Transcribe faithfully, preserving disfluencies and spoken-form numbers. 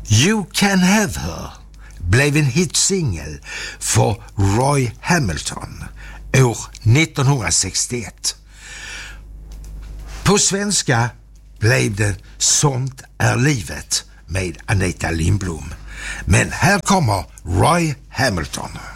You Can Have Her blev en hitsingel för Roy Hamilton år nittonhundrasextioett. På svenska blev det Sånt är livet med Anita Lindblom. Men här kommer Roy Hamilton.